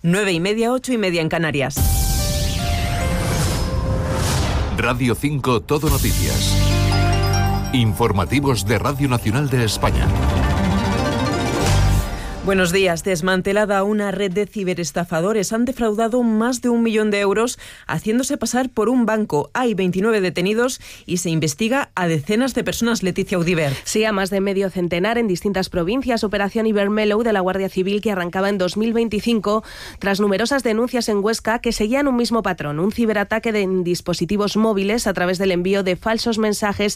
9:30, 8:30 en Canarias. Radio 5 Todo Noticias. Informativos de Radio Nacional de España. Buenos días. Desmantelada una red de ciberestafadores. Han defraudado más de 1 millón de euros haciéndose pasar por un banco. Hay 29 detenidos y se investiga a decenas de personas. Leticia Audiver. Sí, a más de medio centenar en distintas provincias. Operación Ibermellow de la Guardia Civil que arrancaba en 2025 tras numerosas denuncias en Huesca que seguían un mismo patrón. Un ciberataque en dispositivos móviles a través del envío de falsos mensajes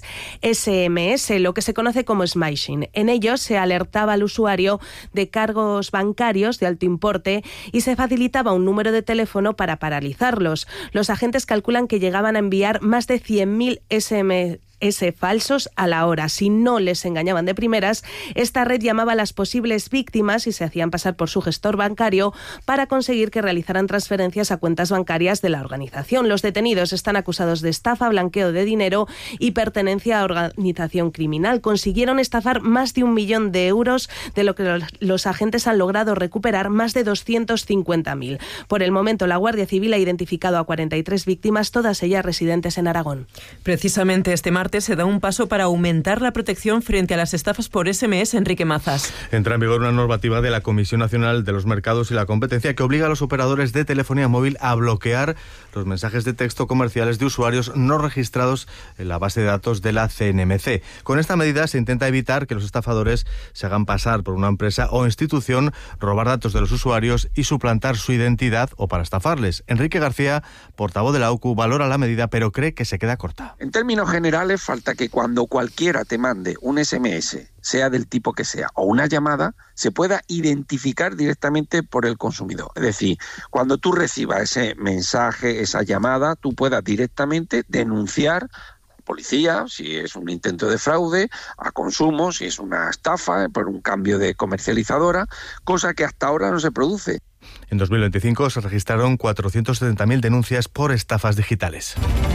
SMS, lo que se conoce como smishing. En ellos se alertaba al usuario de cargos bancarios de alto importe y se facilitaba un número de teléfono para paralizarlos. Los agentes calculan que llegaban a enviar más de 100.000 SMS falsos a la hora. Si no les engañaban de primeras, esta red llamaba a las posibles víctimas y se hacían pasar por su gestor bancario para conseguir que realizaran transferencias a cuentas bancarias de la organización. Los detenidos están acusados de estafa, blanqueo de dinero y pertenencia a organización criminal. Consiguieron estafar más de 1 millón de euros, de lo que los agentes han logrado recuperar más de 250.000. Por el momento, la Guardia Civil ha identificado a 43 víctimas, todas ellas residentes en Aragón. Precisamente este martes se da un paso para aumentar la protección frente a las estafas por SMS. Enrique Mazas. Entra en vigor una normativa de la Comisión Nacional de los Mercados y la Competencia que obliga a los operadores de telefonía móvil a bloquear los mensajes de texto comerciales de usuarios no registrados en la base de datos de la CNMC. Con esta medida se intenta evitar que los estafadores se hagan pasar por una empresa o institución, robar datos de los usuarios y suplantar su identidad o para estafarles. Enrique García, portavoz de la OCU, valora la medida pero cree que se queda corta. En términos generales, falta que cuando cualquiera te mande un SMS, sea del tipo que sea, o una llamada, se pueda identificar directamente por el consumidor. Es decir, cuando tú recibas ese mensaje, esa llamada, tú puedas directamente denunciar a policía, si es un intento de fraude, a consumo, si es una estafa, por un cambio de comercializadora, cosa que hasta ahora no se produce. En 2025 se registraron 470.000 denuncias por estafas digitales.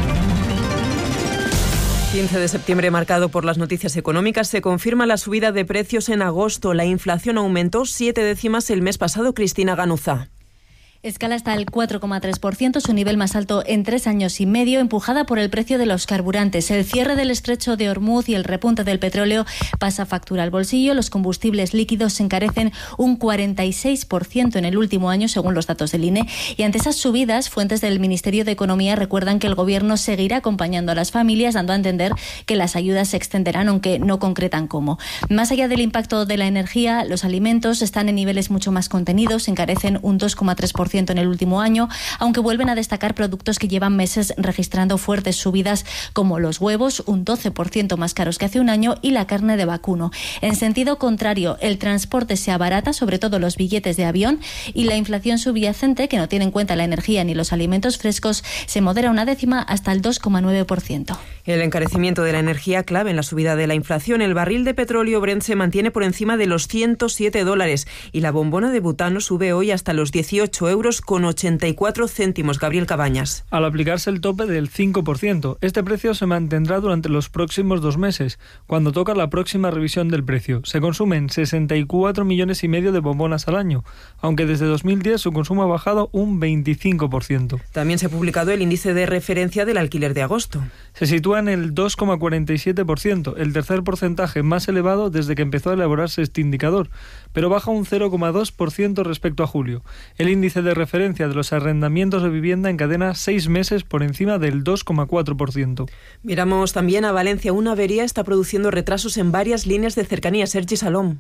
15 de septiembre marcado por las noticias económicas. Se confirma la subida de precios en agosto. La inflación aumentó 7 décimas el mes pasado. Cristina Ganuza. Escala hasta el 4,3%, su nivel más alto en 3 años y medio, empujada por el precio de los carburantes. El cierre del estrecho de Hormuz y el repunte del petróleo pasa factura al bolsillo. Los combustibles líquidos se encarecen un 46% en el último año, según los datos del INE. Y ante esas subidas, fuentes del Ministerio de Economía recuerdan que el Gobierno seguirá acompañando a las familias, dando a entender que las ayudas se extenderán, aunque no concretan cómo. Más allá del impacto de la energía, los alimentos están en niveles mucho más contenidos, se encarecen un 2,3% en el último año, aunque vuelven a destacar productos que llevan meses registrando fuertes subidas, como los huevos, un 12% más caros que hace un año, y la carne de vacuno. En sentido contrario, el transporte se abarata, sobre todo los billetes de avión, y la inflación subyacente, que no tiene en cuenta la energía ni los alimentos frescos, se modera una décima hasta el 2,9%. El encarecimiento de la energía clave en la subida de la inflación. El barril de petróleo Brent se mantiene por encima de los $107 y la bombona de butano sube hoy hasta los 18 euros con 84 céntimos. Gabriel Cabañas. Al aplicarse el tope del 5%, este precio se mantendrá durante los próximos 2 meses, cuando toca la próxima revisión del precio. Se consumen 64,5 millones de bombonas al año, aunque desde 2010 su consumo ha bajado un 25%. También se ha publicado el índice de referencia del alquiler de agosto. Se sitúa en el 2,47%, el tercer porcentaje más elevado desde que empezó a elaborarse este indicador, pero baja un 0,2% respecto a julio. El índice de referencia de los arrendamientos de vivienda encadena 6 meses por encima del 2,4%. Miramos también a Valencia. Una avería está produciendo retrasos en varias líneas de cercanía. Sergi Salom.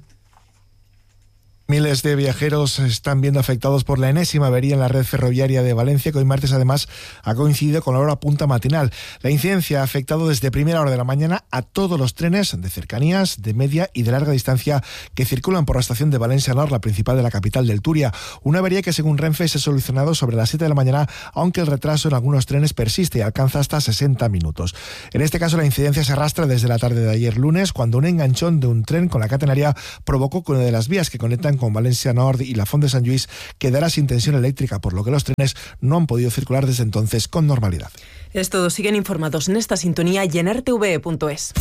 Miles de viajeros están viendo afectados por la enésima avería en la red ferroviaria de Valencia, que hoy martes además ha coincidido con la hora punta matinal. La incidencia ha afectado desde primera hora de la mañana a todos los trenes de cercanías, de media y de larga distancia que circulan por la estación de Valencia Nord, la principal de la capital del Túria. Una avería que según Renfe se ha solucionado sobre las 7 de la mañana, aunque el retraso en algunos trenes persiste y alcanza hasta 60 minutos. En este caso la incidencia se arrastra desde la tarde de ayer lunes, cuando un enganchón de un tren con la catenaria provocó que una de las vías que conectan con Valencia Nord y la Font de Sant Lluís quedará sin tensión eléctrica, por lo que los trenes no han podido circular desde entonces con normalidad. Es todo. Siguen informados en esta sintonía y en rtve.es.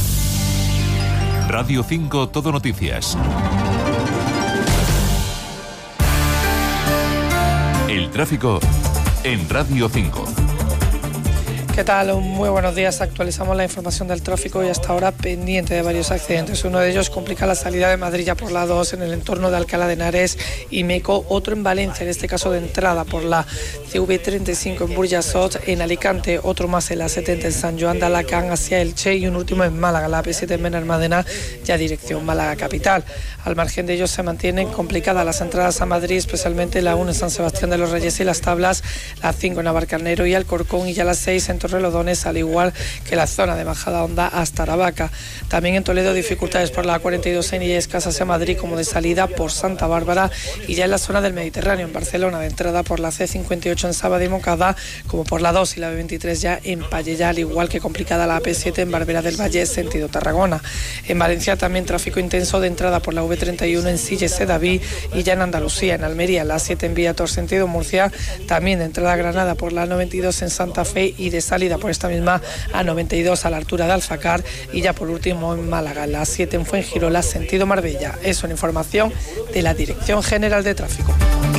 Radio 5 Todo Noticias. tráfico en Radio 5. ¿Qué tal? Muy buenos días. Actualizamos la información del tráfico y hasta ahora pendiente de varios accidentes. Uno de ellos complica la salida de Madrid ya por la 2 en el entorno de Alcalá de Henares y Meco. Otro en Valencia, en este caso de entrada por la CV35 en Burjasot. En Alicante, otro más en la 70 en San Joan de Alacant hacia Elche y un último en Málaga, la P7 en Benalmádena, ya dirección Málaga capital. Al margen de ellos se mantienen complicadas las entradas a Madrid, especialmente la 1 en San Sebastián de los Reyes y Las Tablas, la 5 en Navalcarnero y Alcorcón y ya la 6 en Torrelodones, al igual que la zona de Majadahonda hasta Aravaca. También en Toledo dificultades por la 42 en Illescas hacia Madrid como de salida por Santa Bárbara y ya en la zona del Mediterráneo en Barcelona de entrada por la C58 en Sábado y Moncada como por la 2 y la B23 ya en Pallejà, al igual que complicada la AP7 en Barbera del Valle sentido Tarragona. En Valencia también tráfico intenso de entrada por la V31 en Silla-Sedaví y ya en Andalucía, en Almería, la 7 en Viator sentido Murcia, también de entrada a Granada por la 92 en Santa Fe y de salida por esta misma A92 a la altura de Alfacar y ya por último en Málaga, la 7 en Fuengirola sentido Marbella. Eso en información de la Dirección General de Tráfico.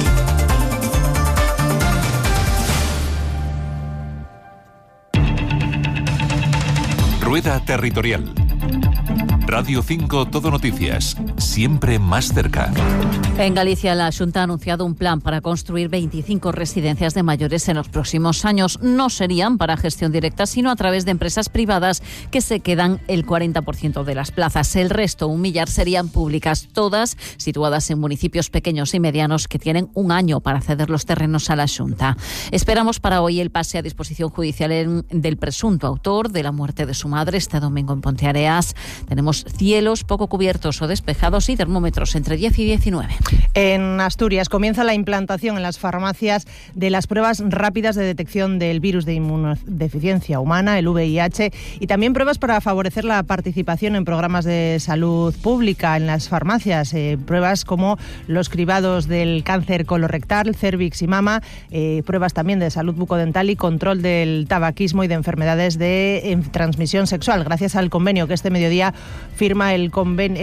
Rueda Territorial. Radio 5 Todo Noticias, siempre más cerca. En Galicia, la Xunta ha anunciado un plan para construir 25 residencias de mayores en los próximos años. No serían para gestión directa, sino a través de empresas privadas que se quedan el 40% de las plazas. El resto, 1 millar, serían públicas, todas situadas en municipios pequeños y medianos que tienen un año para ceder los terrenos a la Xunta. Esperamos para hoy el pase a disposición judicial del presunto autor de la muerte de su madre este domingo en Ponteareas. Tenemos cielos poco cubiertos o despejados y termómetros entre 10 y 19. En Asturias comienza la implantación en las farmacias de las pruebas rápidas de detección del virus de inmunodeficiencia humana, el VIH, y también pruebas para favorecer la participación en programas de salud pública en las farmacias. Pruebas como los cribados del cáncer colorectal, cervix y mama, pruebas también de salud bucodental y control del tabaquismo y de enfermedades de transmisión sexual, gracias al convenio que este mediodía firma el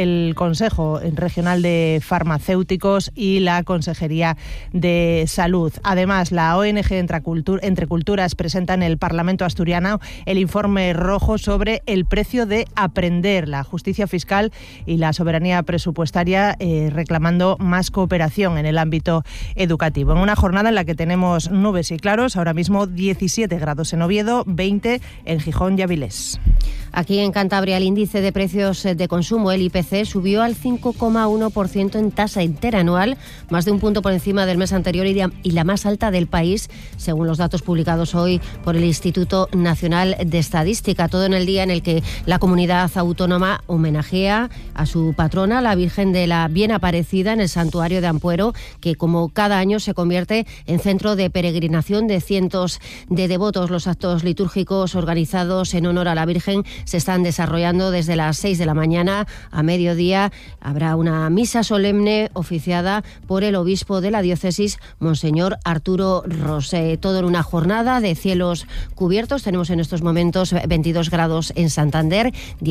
Consejo Regional de Farmacéuticos y la Consejería de Salud. Además, la ONG Entre Culturas presenta en el Parlamento asturiano el informe rojo sobre el precio de aprender, la justicia fiscal y la soberanía presupuestaria, reclamando más cooperación en el ámbito educativo. En una jornada en la que tenemos nubes y claros, ahora mismo 17 grados en Oviedo, 20 en Gijón y Avilés. Aquí en Cantabria el índice de precios de consumo, el IPC, subió al 5,1% en tasa interanual, más de un punto por encima del mes anterior y la más alta del país, según los datos publicados hoy por el Instituto Nacional de Estadística. Todo en el día en el que la comunidad autónoma homenajea a su patrona, la Virgen de la Bien Aparecida, en el santuario de Ampuero, que como cada año se convierte en centro de peregrinación de cientos de devotos. Los actos litúrgicos organizados en honor a la Virgen se están desarrollando desde las 6 de la mañana a mediodía. Habrá una misa solemne oficiada por el obispo de la diócesis, Monseñor Arturo Rosé. Todo en una jornada de cielos cubiertos. Tenemos en estos momentos 22 grados en Santander,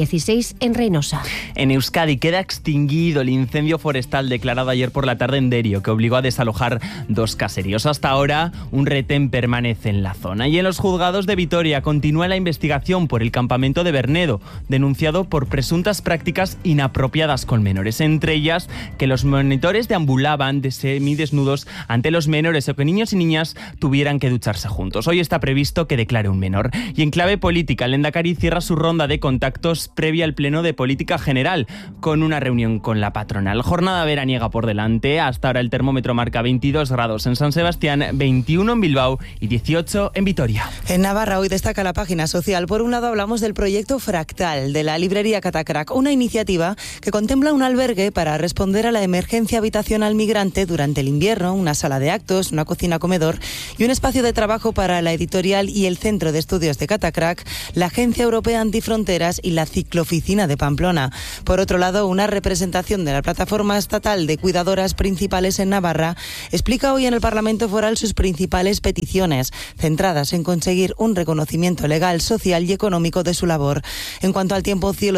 16 en Reynosa. En Euskadi queda extinguido el incendio forestal declarado ayer por la tarde en Derio, que obligó a desalojar 2 caseríos. Hasta ahora, un retén permanece en la zona. Y en los juzgados de Vitoria continúa la investigación por el campamento de Bernedo, denunciado por presuntas prácticas inapropiadas con menores, entre ellas que los monitores deambulaban de semidesnudos ante los menores o que niños y niñas tuvieran que ducharse juntos. Hoy está previsto que declare un menor. Y en clave política, el Lehendakari cierra su ronda de contactos previa al Pleno de Política General, con una reunión con la patronal. Jornada veraniega por delante. Hasta ahora el termómetro marca 22 grados en San Sebastián, 21 en Bilbao y 18 en Vitoria. En Navarra hoy destaca la página social. Por un lado hablamos del proyecto Fractal de la librería Catacrac, una iniciativa que contempla un albergue para responder a la emergencia habitacional migrante durante el invierno, una sala de actos, una cocina-comedor y un espacio de trabajo para la editorial y el Centro de Estudios de Catacrac, la Agencia Europea Antifronteras y la Ciclooficina de Pamplona. Por otro lado, una representación de la Plataforma Estatal de Cuidadoras Principales en Navarra explica hoy en el Parlamento Foral sus principales peticiones, centradas en conseguir un reconocimiento legal, social y económico de su labor. En cuanto al tiempo, cielo despejado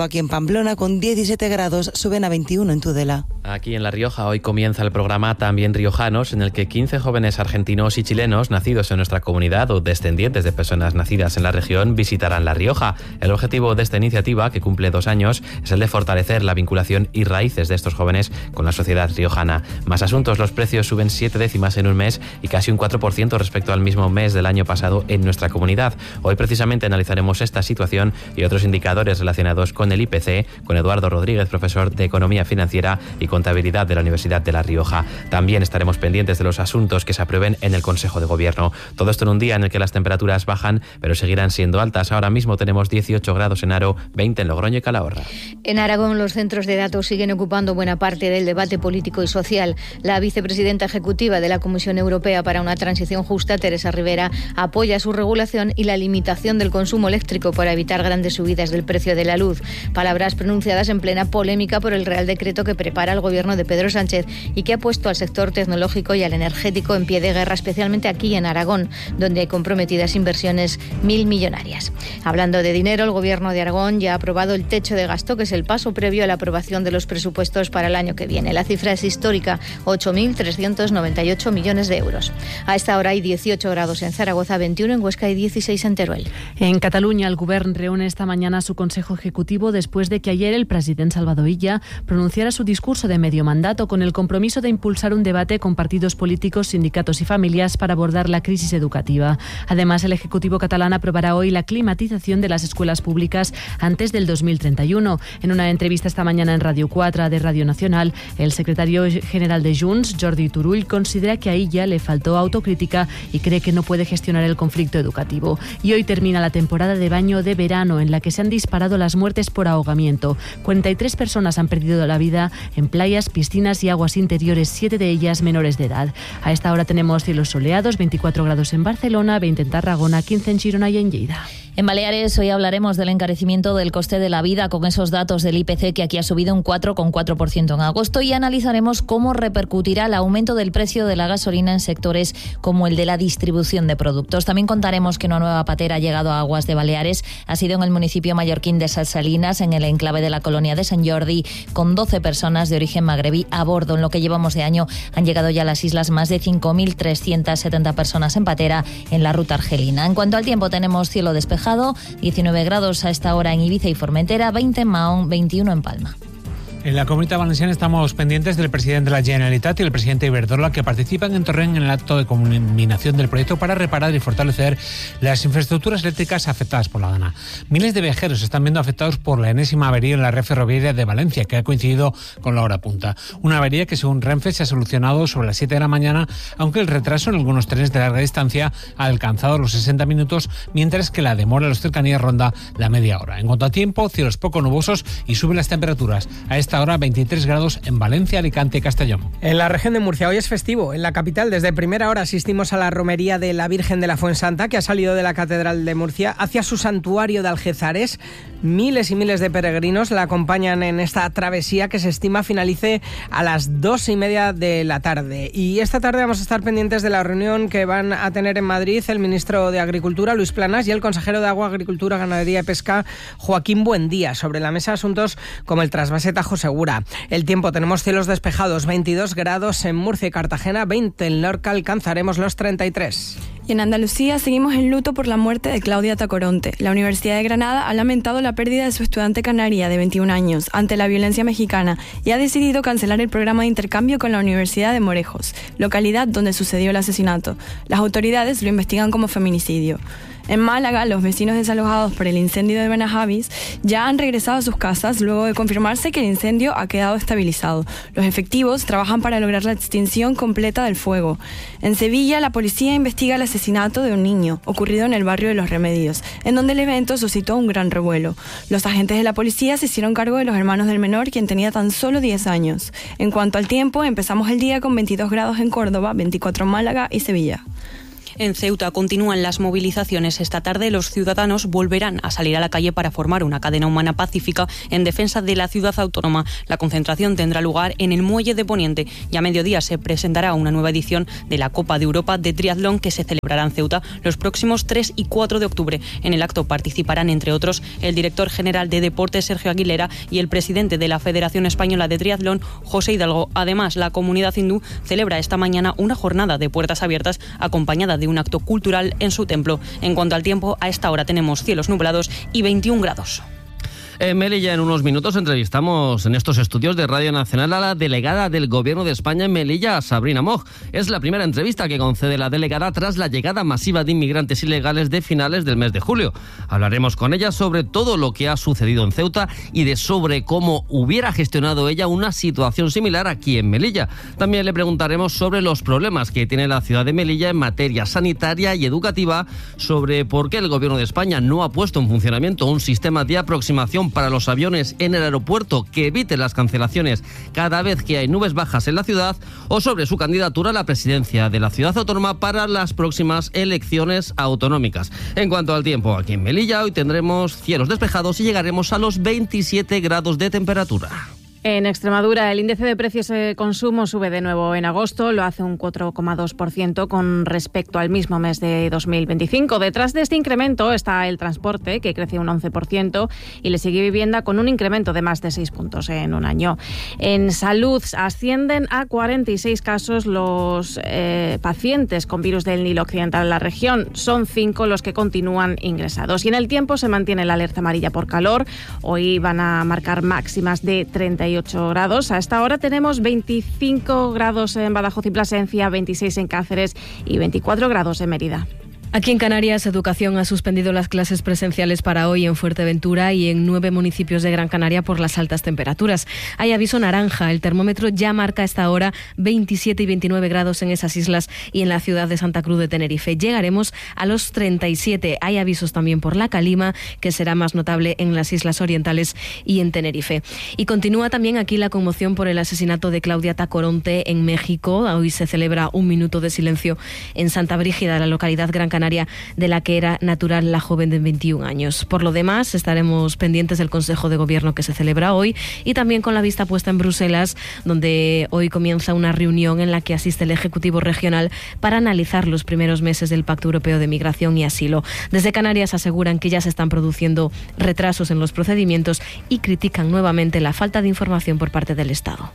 aquí en Pamplona, con 17 grados, suben a 21 en Tudela. Aquí en La Rioja hoy comienza el programa También Riojanos, en el que 15 jóvenes argentinos y chilenos nacidos en nuestra comunidad o descendientes de personas nacidas en la región visitarán La Rioja. El objetivo de esta iniciativa, que cumple 2 años, es el de fortalecer la vinculación y raíces de estos jóvenes con la sociedad riojana. Más asuntos: los precios suben 7 décimas en un mes y casi un 4% respecto al mismo mes del año pasado en nuestra comunidad. Hoy precisamente analizaremos esta situación y otros indicadores relacionados con el IPC con Eduardo Rodríguez, profesor de Economía Financiera y Contabilidad de la Universidad de La Rioja. También estaremos pendientes de los asuntos que se aprueben en el Consejo de Gobierno. Todo esto en un día en el que las temperaturas bajan, pero seguirán siendo altas. Ahora mismo tenemos 18 grados en Haro, 20 en Logroño y Calahorra. En Aragón, los centros de datos siguen ocupando buena parte del debate político y social. La vicepresidenta ejecutiva de la Comisión Europea para una Transición Justa, Teresa Rivera, apoya su regulación y la limitación del consumo eléctrico para evitar grandes subidas del precio de la luz. Palabras pronunciadas en plena polémica por el Real Decreto que prepara el gobierno de Pedro Sánchez y que ha puesto al sector tecnológico y al energético en pie de guerra, especialmente aquí en Aragón, donde hay comprometidas inversiones millonarias. Hablando de dinero, el gobierno de Aragón ya ha aprobado el techo de gasto, que es el paso previo a la aprobación de los presupuestos para el año que viene. La cifra es histórica, 8.398 millones de euros. A esta hora hay 18 grados en Zaragoza, 21 en Huesca y 16 en Teruel. En Cataluña, el Govern reúne esta mañana su Consejo Ejecutivo después de que ayer el presidente Salvador Illa pronunciara su discurso de medio mandato con el compromiso de impulsar un debate con partidos políticos, sindicatos y familias para abordar la crisis educativa. Además, el Ejecutivo catalán aprobará hoy la climatización de las escuelas públicas antes del 2031. En una entrevista esta mañana en Radio 4 de Radio Nacional, el secretario general de Junts, Jordi Turull, considera que a Illa le faltó autocrítica y cree que no puede gestionar el conflicto educativo. Y hoy termina la temporada de baño de verano, en la que se han disparado las muertes por ahogamiento. 43 personas han perdido la vida en playas, piscinas y aguas interiores, 7 de ellas menores de edad. A esta hora tenemos cielos soleados, 24 grados en Barcelona, 20 en Tarragona, 15 en Girona y en Lleida. En Baleares hoy hablaremos del encarecimiento del coste de la vida con esos datos del IPC, que aquí ha subido un 4,4% en agosto, y analizaremos cómo repercutirá el aumento del precio de la gasolina en sectores como el de la distribución de productos. También contaremos que una nueva patera ha llegado a aguas de Baleares. Ha sido en el municipio mallorquín de Ses Salines, en el enclave de la colonia de Sant Jordi, con 12 personas de origen magrebí a bordo. En lo que llevamos de año han llegado ya a las islas más de 5.370 personas en patera en la ruta argelina. En cuanto al tiempo, tenemos cielo despejado, 19 grados a esta hora en Ibiza y Formentera, 20 en Mahón, 21 en Palma. En la Comunitat Valenciana estamos pendientes del presidente de la Generalitat y el presidente Iberdrola, que participan en Torrent en el acto de culminación del proyecto para reparar y fortalecer las infraestructuras eléctricas afectadas por la Dana. Miles de viajeros están viendo afectados por la enésima avería en la red ferroviaria de Valencia, que ha coincidido con la hora punta. Una avería que, según Renfe, se ha solucionado sobre las 7 de la mañana, aunque el retraso en algunos trenes de larga distancia ha alcanzado los 60 minutos, mientras que la demora en las cercanías ronda la media hora. En cuanto a tiempo, cielos poco nubosos y suben las temperaturas. A esta hora 23 grados en Valencia, Alicante y Castellón. En la región de Murcia hoy es festivo. En la capital, desde primera hora asistimos a la romería de la Virgen de la Fuensanta, que ha salido de la Catedral de Murcia hacia su santuario de Algezares. Miles y miles de peregrinos la acompañan en esta travesía, que se estima finalice a las 2:30 de la tarde. Y esta tarde vamos a estar pendientes de la reunión que van a tener en Madrid el ministro de Agricultura, Luis Planas, y el consejero de Agua, Agricultura, Ganadería y Pesca, Joaquín Buendía. Sobre la mesa, asuntos como el trasvase Tajo Segura. El tiempo, tenemos cielos despejados, 22 grados en Murcia y Cartagena, 20 en Lorca, alcanzaremos los 33. Y en Andalucía seguimos en luto por la muerte de Claudia Tacoronte. La Universidad de Granada ha lamentado la pérdida de su estudiante canaria de 21 años ante la violencia mexicana y ha decidido cancelar el programa de intercambio con la Universidad de Morejos, localidad donde sucedió el asesinato. Las autoridades lo investigan como feminicidio. En Málaga, los vecinos desalojados por el incendio de Benahavis ya han regresado a sus casas luego de confirmarse que el incendio ha quedado estabilizado. Los efectivos trabajan para lograr la extinción completa del fuego. En Sevilla, la policía investiga el asesinato de un niño ocurrido en el barrio de Los Remedios, en donde el evento suscitó un gran revuelo. Los agentes de la policía se hicieron cargo de los hermanos del menor, quien tenía tan solo 10 años. En cuanto al tiempo, empezamos el día con 22 grados en Córdoba, 24 en Málaga y Sevilla. En Ceuta continúan las movilizaciones. Esta tarde los ciudadanos volverán a salir a la calle para formar una cadena humana pacífica en defensa de la ciudad autónoma. La concentración tendrá lugar en el Muelle de Poniente y a mediodía se presentará una nueva edición de la Copa de Europa de Triatlón que se celebrará en Ceuta los próximos 3 y 4 de octubre. En el acto participarán, entre otros, el director general de Deportes, Sergio Aguilera, y el presidente de la Federación Española de Triatlón, José Hidalgo. Además, la comunidad hindú celebra esta mañana una jornada de puertas abiertas acompañada de un acto cultural en su templo. En cuanto al tiempo, a esta hora tenemos cielos nublados y 21 grados. En Melilla, en unos minutos, entrevistamos en estos estudios de Radio Nacional a la delegada del Gobierno de España en Melilla, Sabrina Moj. Es la primera entrevista que concede la delegada tras la llegada masiva de inmigrantes ilegales de finales del mes de julio. Hablaremos con ella sobre todo lo que ha sucedido en Ceuta y sobre cómo hubiera gestionado ella una situación similar aquí en Melilla. También le preguntaremos sobre los problemas que tiene la ciudad de Melilla en materia sanitaria y educativa, sobre por qué el Gobierno de España no ha puesto en funcionamiento un sistema de aproximación para los aviones en el aeropuerto que evite las cancelaciones cada vez que hay nubes bajas en la ciudad, o sobre su candidatura a la presidencia de la ciudad autónoma para las próximas elecciones autonómicas. En cuanto al tiempo, aquí en Melilla hoy tendremos cielos despejados y llegaremos a los 27 grados de temperatura. En Extremadura, el índice de precios de consumo sube de nuevo en agosto, lo hace un 4,2% con respecto al mismo mes de 2025. Detrás de este incremento está el transporte, que crece un 11%, y le sigue vivienda con un incremento de más de 6 puntos en un año. En salud, ascienden a 46 casos los pacientes con virus del Nilo Occidental en la región. Son 5 los que continúan ingresados. Y en el tiempo se mantiene la alerta amarilla por calor. Hoy van a marcar máximas de 38 grados. A esta hora tenemos 25 grados en Badajoz y Plasencia, 26 en Cáceres y 24 grados en Mérida. Aquí en Canarias, Educación ha suspendido las clases presenciales para hoy en Fuerteventura y en 9 municipios de Gran Canaria por las altas temperaturas. Hay aviso naranja. El termómetro ya marca a esta hora 27 y 29 grados en esas islas y en la ciudad de Santa Cruz de Tenerife. Llegaremos a los 37. Hay avisos también por la calima, que será más notable en las islas orientales y en Tenerife. Y continúa también aquí la conmoción por el asesinato de Claudia Tacoronte en México. Hoy se celebra un minuto de silencio en Santa Brígida, la localidad Gran Canaria, de la que era natural la joven de 21 años. Por lo demás, estaremos pendientes del Consejo de Gobierno que se celebra hoy y también con la vista puesta en Bruselas, donde hoy comienza una reunión en la que asiste el Ejecutivo Regional para analizar los primeros meses del Pacto Europeo de Migración y Asilo. Desde Canarias aseguran que ya se están produciendo retrasos en los procedimientos y critican nuevamente la falta de información por parte del Estado.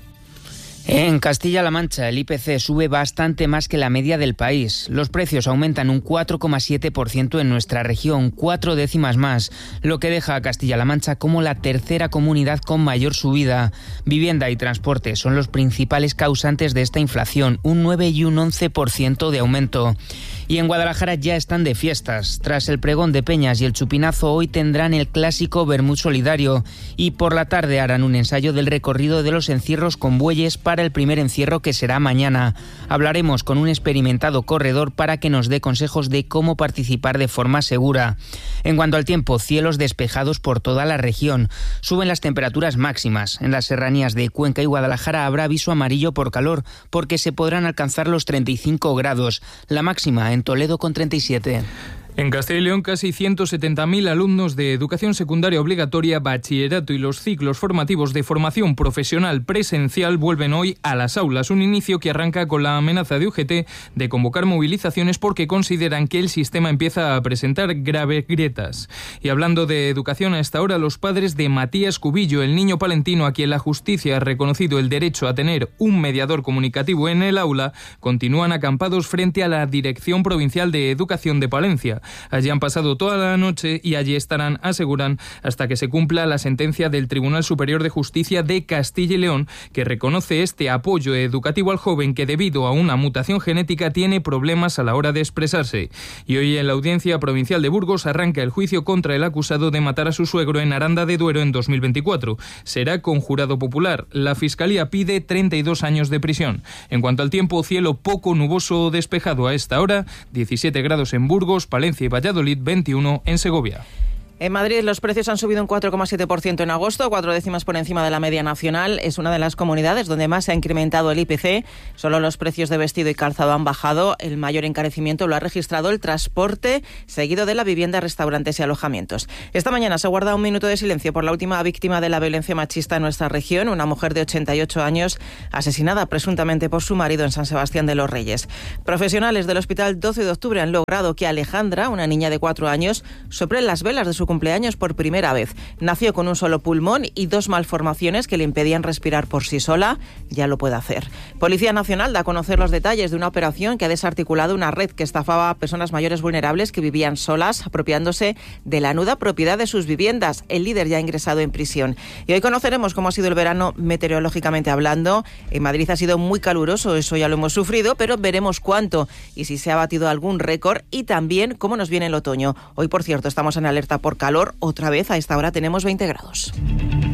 En Castilla-La Mancha, el IPC sube bastante más que la media del país. Los precios aumentan un 4,7% en nuestra región, 4 décimas más, lo que deja a Castilla-La Mancha como la tercera comunidad con mayor subida. Vivienda y transporte son los principales causantes de esta inflación, un 9 y un 11% de aumento. Y en Guadalajara ya están de fiestas. Tras el pregón de Peñas y el chupinazo, hoy tendrán el clásico vermut solidario y por la tarde harán un ensayo del recorrido de los encierros con bueyes para el primer encierro, que será mañana. Hablaremos con un experimentado corredor para que nos dé consejos de cómo participar de forma segura. En cuanto al tiempo, cielos despejados por toda la región. Suben las temperaturas máximas. En las serranías de Cuenca y Guadalajara habrá aviso amarillo por calor, porque se podrán alcanzar los 35 grados. La máxima en Toledo con 37. En Castilla y León, casi 170.000 alumnos de educación secundaria obligatoria, bachillerato y los ciclos formativos de formación profesional presencial vuelven hoy a las aulas. Un inicio que arranca con la amenaza de UGT de convocar movilizaciones porque consideran que el sistema empieza a presentar graves grietas. Y hablando de educación, a esta hora los padres de Matías Cubillo, el niño palentino a quien la justicia ha reconocido el derecho a tener un mediador comunicativo en el aula, continúan acampados frente a la Dirección Provincial de Educación de Palencia. Allí han pasado toda la noche y allí estarán, aseguran, hasta que se cumpla la sentencia del Tribunal Superior de Justicia de Castilla y León, que reconoce este apoyo educativo al joven que debido a una mutación genética tiene problemas a la hora de expresarse. Y hoy en la Audiencia Provincial de Burgos arranca el juicio contra el acusado de matar a su suegro en Aranda de Duero en 2024. Será con jurado popular. La Fiscalía pide 32 años de prisión. En cuanto al tiempo, cielo poco nuboso o despejado a esta hora, 17 grados en Burgos, Palencia y Valladolid, 21 en Segovia. En Madrid los precios han subido un 4,7% en agosto, 4 décimas por encima de la media nacional. Es una de las comunidades donde más se ha incrementado el IPC. Solo los precios de vestido y calzado han bajado. El mayor encarecimiento lo ha registrado el transporte, seguido de la vivienda, restaurantes y alojamientos. Esta mañana se guarda un minuto de silencio por la última víctima de la violencia machista en nuestra región, una mujer de 88 años, asesinada presuntamente por su marido en San Sebastián de los Reyes. Profesionales del Hospital 12 de Octubre han logrado que Alejandra, una niña de 4 años, sople las velas de su cumpleaños por primera vez. Nació con un solo pulmón y 2 malformaciones que le impedían respirar por sí sola. Ya lo puede hacer. Policía Nacional da a conocer los detalles de una operación que ha desarticulado una red que estafaba a personas mayores vulnerables que vivían solas, apropiándose de la nuda propiedad de sus viviendas. El líder ya ha ingresado en prisión. Y hoy conoceremos cómo ha sido el verano meteorológicamente hablando. En Madrid ha sido muy caluroso, eso ya lo hemos sufrido, pero veremos cuánto y si se ha batido algún récord, y también cómo nos viene el otoño. Hoy, por cierto, estamos en alerta por calor. Otra vez a esta hora tenemos 20 grados.